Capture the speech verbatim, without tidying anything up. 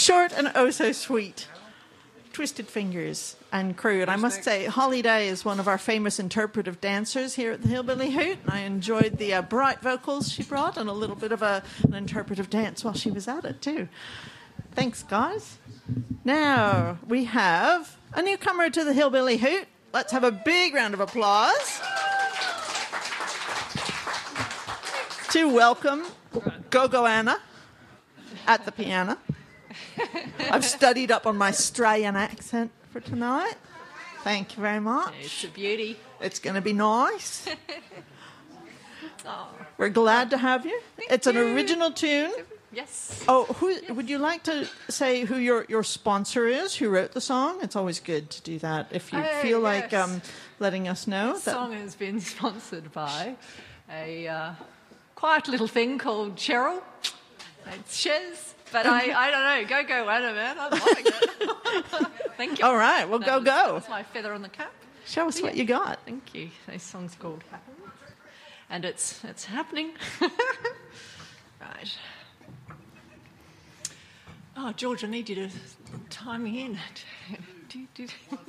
Short and oh so sweet. Twisted Fingers and crew. And I must say, Holly Day is one of our famous interpretive dancers here at the Hillbilly Hoot. And I enjoyed the uh, bright vocals she brought and a little bit of a, an interpretive dance while she was at it too. Thanks, guys. Now we have a newcomer to the Hillbilly Hoot. Let's have a big round of applause to welcome Go-Go Anna at the piano. I've studied up on my Australian accent for tonight. Thank you very much. It's a beauty. It's going to be nice. Oh. We're glad to have you. Thank it's you. an original tune. Yes. Oh, who would you like to say who your, your sponsor is, who wrote the song? It's always good to do that if you Oh, feel yes. like um, letting us know. This that... song has been sponsored by a uh, quiet little thing called Cheryl. It's Shez. But I, I don't know. Go, go, Anna, man. I'm loving it. Thank you. All right. Well, that go, was, go. That's my feather on the cap. Show us Yeah. what you got. Thank you. This song's called Happen. And it's it's happening. Right. Oh, George, I need you to time me in. Do, do, do.